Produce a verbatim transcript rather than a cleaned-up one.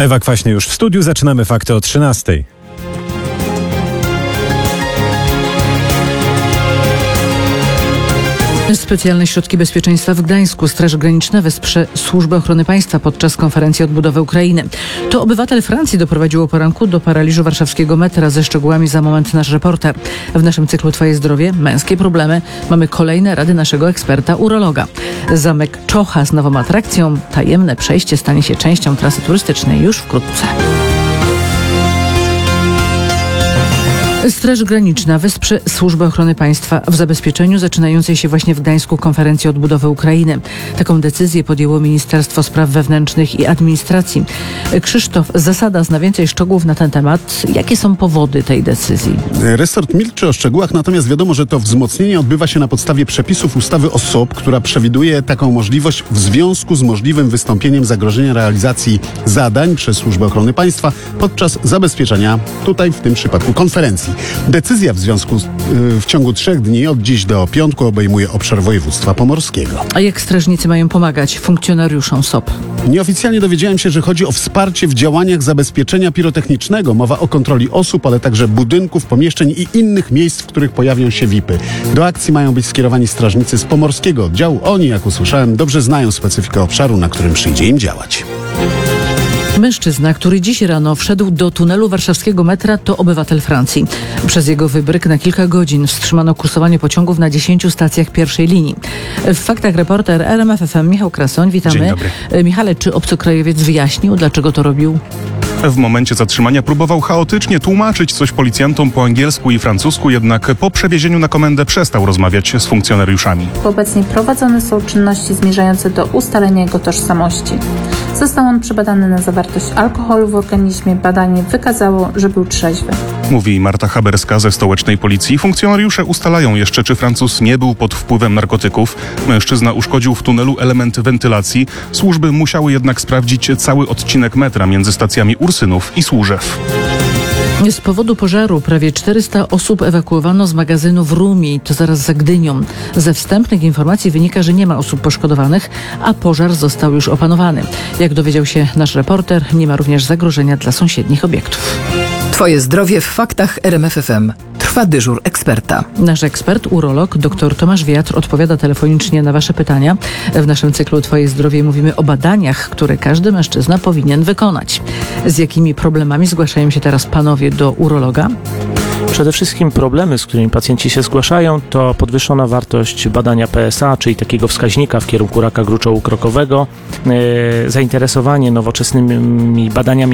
Ewa Kwaśnie już w studiu. Zaczynamy fakty o trzynastej. Specjalne środki bezpieczeństwa w Gdańsku. Straż Graniczna wesprze Służbę Ochrony Państwa podczas konferencji odbudowy Ukrainy. To obywatel Francji doprowadził o poranku do paraliżu warszawskiego metra. Ze szczegółami za moment nasz reporter. W naszym cyklu Twoje zdrowie, męskie problemy, mamy kolejne rady naszego eksperta urologa. Zamek Czocha z nową atrakcją. Tajemne przejście stanie się częścią trasy turystycznej już wkrótce. Straż Graniczna wesprze Służbę Ochrony Państwa w zabezpieczeniu zaczynającej się właśnie w Gdańsku konferencji odbudowy Ukrainy. Taką decyzję podjęło Ministerstwo Spraw Wewnętrznych i Administracji. Krzysztof Zasada zna więcej szczegółów na ten temat. Jakie są powody tej decyzji? Resort milczy o szczegółach, natomiast wiadomo, że to wzmocnienie odbywa się na podstawie przepisów ustawy o S O P, która przewiduje taką możliwość w związku z możliwym wystąpieniem zagrożenia realizacji zadań przez Służbę Ochrony Państwa podczas zabezpieczenia, tutaj w tym przypadku, konferencji. Decyzja w związku z, yy, w ciągu trzech dni od dziś do piątku obejmuje obszar województwa pomorskiego. A jak strażnicy mają pomagać funkcjonariuszom S O P? Nieoficjalnie dowiedziałem się, że chodzi o wsparcie w działaniach zabezpieczenia pirotechnicznego. Mowa o kontroli osób, ale także budynków, pomieszczeń i innych miejsc, w których pojawią się V I P-y. Do akcji mają być skierowani strażnicy z pomorskiego oddziału. Oni, jak usłyszałem, dobrze znają specyfikę obszaru, na którym przyjdzie im działać. Mężczyzna, który dziś rano wszedł do tunelu warszawskiego metra, to obywatel Francji. Przez jego wybryk na kilka godzin wstrzymano kursowanie pociągów na dziesięciu stacjach pierwszej linii. W faktach reporter R M F F M Michał Krasoń. Witamy. Dzień dobry. Michale, czy obcokrajowiec wyjaśnił, dlaczego to robił? W momencie zatrzymania próbował chaotycznie tłumaczyć coś policjantom po angielsku i francusku, jednak po przewiezieniu na komendę przestał rozmawiać z funkcjonariuszami. Obecnie prowadzone są czynności zmierzające do ustalenia jego tożsamości. Został on przebadany na zawartość alkoholu w organizmie. Badanie wykazało, że był trzeźwy. Mówi Marta Haberska ze stołecznej policji. Funkcjonariusze ustalają jeszcze, czy Francuz nie był pod wpływem narkotyków. Mężczyzna uszkodził w tunelu element wentylacji. Służby musiały jednak sprawdzić cały odcinek metra między stacjami Ursynów i Służew. Z powodu pożaru prawie czterysta osób ewakuowano z magazynu w Rumi, to zaraz za Gdynią. Ze wstępnych informacji wynika, że nie ma osób poszkodowanych, a pożar został już opanowany. Jak dowiedział się nasz reporter, nie ma również zagrożenia dla sąsiednich obiektów. Twoje zdrowie w faktach R M F F M. Trwa dyżur eksperta. Nasz ekspert, urolog, dr Tomasz Wiatr odpowiada telefonicznie na Wasze pytania. W naszym cyklu Twoje zdrowie mówimy o badaniach, które każdy mężczyzna powinien wykonać. Z jakimi problemami zgłaszają się teraz panowie do urologa? Przede wszystkim problemy, z którymi pacjenci się zgłaszają, to podwyższona wartość badania P S A, czyli takiego wskaźnika w kierunku raka gruczołu krokowego, yy, zainteresowanie nowoczesnymi badaniami